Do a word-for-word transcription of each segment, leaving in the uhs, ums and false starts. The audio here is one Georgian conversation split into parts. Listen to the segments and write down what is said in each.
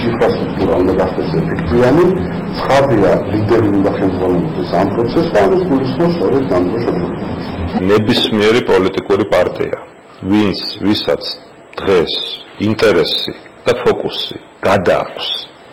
ინფრასტრუქტურა უნდა გახდეს ეფექტიანი, ცხადია ლიდერი უნდა ხელმძღვანელობდეს ამ პროცესს და ამას გულისხმობს სწორედ დამკვირვებლობა. ნებისმიერი პოლიტიკური პარტია, ვინც ვისაც დღეს ინტერესი და ფოკუსი გადააქვს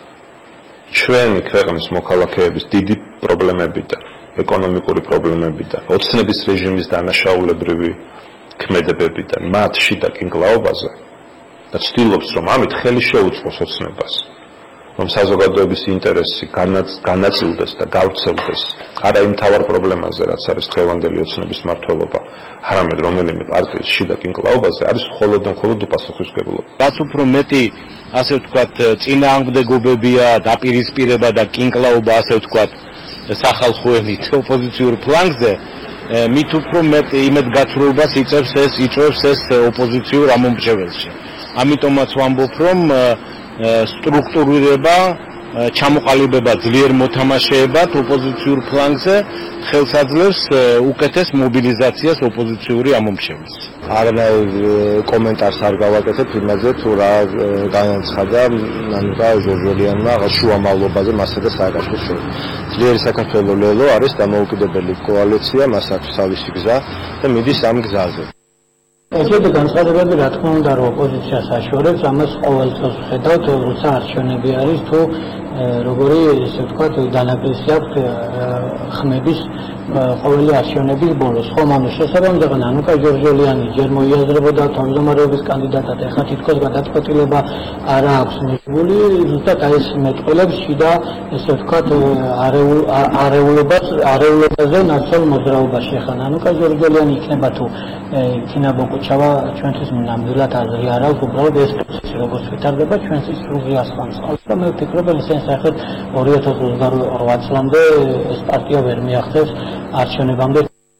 ჩვენი ქვეყნის მოქალაქეების დიდი პრობლემებიდან, ეკონომიკური პრობლემებიდან, ოცნების რეჟიმის დანაშაულებრივი ქმედებებიდან, მათ შიდა კინკლაობაზე და ცდილობს, რომ ამით ხელი შეუწყოს ოცნებას, რომ საზოგადოების ინტერესი განაწილდეს და გავრცელდეს არა იმ მთავარ პრობლემაზე, რაც არის დღევანდელი ოცნების მმართველობა, არამედ რომელიმე პარტიის შიდა კინკლაობაზე, არის მხოლოდ და მხოლოდ უპასუხისმგებლობა. რაც უფრო მეტი, ასე ვთქვათ, წინააღმდეგობებია, დაპირისპირება და კინკლაობა, ასე ვთქვათ, სახალხო ენით ოპოზიციურ ფლანგზე, მით უფრო მეტ იმედგაცრუებას იწევს ეს იწევს ეს ოპოზიციურ ამომრჩეველში. ამიტომაც ვამბობ, რომ სტრუქტურირება, ჩამოყალიბება ძლიერ მოთამაშეებად ოპოზიციურ ფლანგზე ხელს აძლევს უკეთეს მობილიზაციას ოპოზიციური ამომრჩევლის. არანაირ კომენტარს არ გავაკეთებ იმაზე, თუ რა განაცხადა ნანუკა ჟორჟოლიანმა შუამავლობაზე მასა და სააკაშვილის შორის. ძლიერი საქართველო ლელო არის დამოუკიდებელი კოალიცია, მას აქვს თავისი გზა და მიდის ამ გზაზე. ესეთი განცხადებები, რა თქმა უნდა, რომ ოპოზიციას აშორებს, ამას ყოველ წელს ვხედავთ, როცა არჩევნები არის, თუ როგორი, ესე ვთქვათ, დანაკლისი აქვს ხმების ყოველი არჩევნების ბოლოს. ხომ ამის შესაბამისად, ნანუკა ჟორჟოლიანი ჯერ მოიაზრებოდა თავმჯდომარეობის კანდიდატად, ეხლა თითქოს გადაწყვეტილება არ აქვს მიღებული, ზუსტად აი ეს მეტყველებს შიდა, ესე ვთქვათ, არეულობას, არეულობაზე ნაცვლ მოძრაობაში. ეხლა ნანუკა ჟორჟოლიანი იქნება თუ იქნება ბოკუჩავა, ჩვენთვის ნამდვილად აზრი არ აქვს, უბრალოდ ეს პროცესი როგორც ვითარდება, ჩვენთვის სრულიად ასხამს. და მე ვფიქრობ, ისინი საერთოდ ორი ათას ოცდაოთხ წლამდე ეს პარტია ვერ მიაღწევს არჩევნებამდე.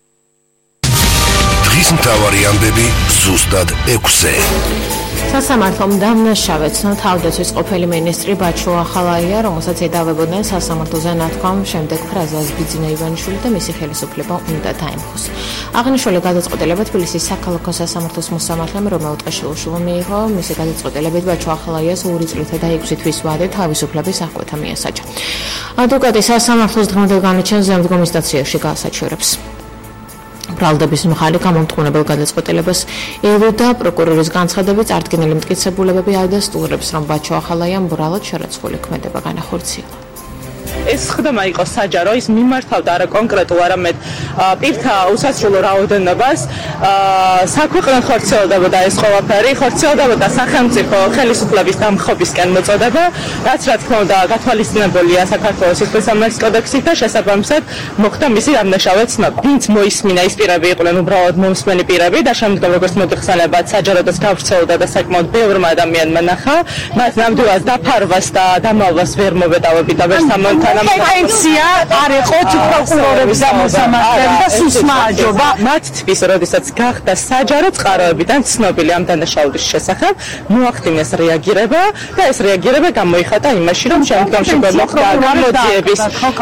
დღის მთავარი ამბები ზუსტად ექვსზე. სასამართლომ დამნაშავედ თავდაცვის ყოფილი მინისტრი ბაჩო ახალაია, რომელსაც ედავებოდნენ სასამართლოზე ნათქვამ შემდეგ ფრაზას ბიძინა ივანიშვილი და მისი ხელისუფლება უნდა დაემხოს. აღნიშნული გადაწყვეტილება თბილისის საქალაქო სასამართლოს მოსამართლემ რომელ ტყეშვილიშვილმა მიიღო. მისი გადაწყვეტილებით ბაჩო ახალაიას ორი წლითა და ექვსი თვის ვადე თავისუფლების აღკვეთა მიასაჯა. ადვოკატი სასამართლოს დღევანდელ განაჩენს ზემდგომის სტაციაში გაასაჩივრებს. ბრალდების მხარე გამომტყუნებელ გადაწყვეტილებას ელოდა პროკურორის განცხადებით წარდგენილი მტკიცებულებები ადასტურებს, რომ ბაჩო ახალაიამ ბრალად შერაცხული ქმედება განახორციელა. ეს ხდომა იყო საჯარო, ის მიმართავდა არა კონკრეტულ, არამედ პირთა უსასრულო რაოდენობას. საქვეყნოდ ხორციელდებოდა ეს ყველაფერი, ხორციელდებოდა სახელმწიფო ხელისუფლების დამხობისკენ მოწოდება, რაც რა თქმა უნდა გათვალისწინებულია საქართველოს სიცოცხლის კოდექსით და შესაბამისად მოხდა მისი დამნაშავე ცნობა. ვინც მოისმინა, ის პირები იყვნენ უბრალოდ მომსმენი პირები და შემდგომ როგორც მოიხსენებათ, საჯაროდაც გავრცელდა და საკმაოდ ბევრმა ადამიანმა ნახა, მათ ნამდვილად დაფარვას და დამალვას ვერ მოვეტავები და ვერ სამონთან პენტენცია არ იყო პროკურორების და მოსამართლეების და სუსმა აჯობა. მათ თვის, როდესაც გახდა საჯარო წყაროებიდან ცნობილი ამ დანაშაულის შესახებ, მოახდინეს რეაგირება და ეს რეაგირება გამოიხატა იმაში, რომ შემდგომში მოხდა გამოძიების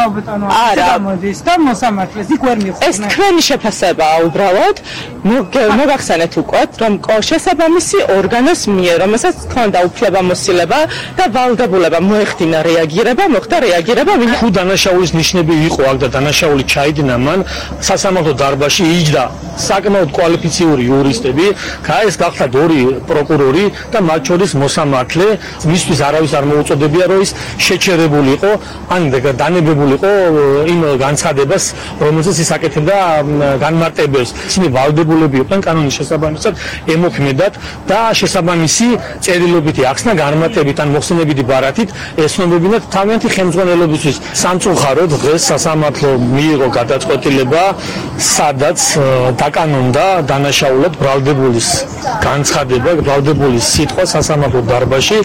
არა გამოდის და მოსამართლეს იქ ვერ მიხვდა. ეს თქვენი შეფასებაა უბრალოდ. მოგახსენეთ უკვე, რომ შესაბამისი ორგანოს მიერ, რომელსაც ჰქონდა უფლებამოსილება და ვალდებულება მოეხდინა რეაგირება, მოხდა რეაგირება. თუ დანაშაულის ნიშნები იყო აქ და დანაშაული ჩაიდინა მან სასამართლო დარბაზში იჯდა საკმაოდ კვალიფიციური იურისტები, ეს გახდა ორი პროკურორი და მათ შორის მოსამართლე, მისთვის არავის არ მოუწოდებია, რომ ის შეჩერებულიყო, ან დანებებულიყო იმ განცხადებას, რომელსაც ის აკეთებდა განმარტებელს. ისინი ვალდებულები იყვნენ კანონის შესაბამისად ემოქმედათ და შესაბამისი წერილობითი ახსნა განმარტებით ან მოხსენებითი ბარათით ესწრებინათ თავიანთი ხელმძღვანელობისთვის. სამწუხაროდ დღეს სასამართლო მიიღო გადაწყვეტილება, სადაც დაკანონდა დანაშაულად ბრალდებულის განცხადება, ბრალდებულის სიტყვა სასამართლო დარბაზში.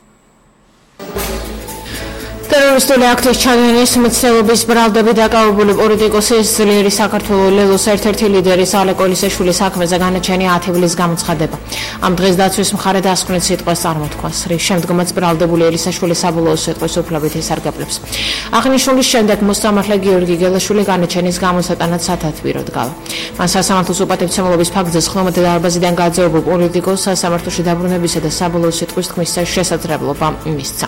ტერორისტული აქტის ჩადენების მცდელობის ბრალდები დაკავებული პოლიტიკოსის ძლიერი საქართველოს ლელოს ერთ-ერთი ლიდერის ალე კოლისაშვილის საქმეზე განაჩენი ათი ივლის გამოცხადება. ამ დღეს დაცვის მხარე დასკვნით სიტყვას წარმოთქვას, რის შემდგომაც ბრალდებული ელისაშვილი საბოლოო სიტყვის უფლებით ისარგებლებს. აღნიშნულის შემდეგ მოსამართლე გიორგი გელაშვილი განაჩენის გამოსატანად სათათბიროდ გავა. მან სასამართლოს უპატივცემულობის ფაქტზე ხმოვანთა დარბაზიდან გაძევებულ პოლიტიკოსს სასამართლოში დაბრუნებისა და საბოლოო სიტყვის თქმის შესაძლებლობა მისცა.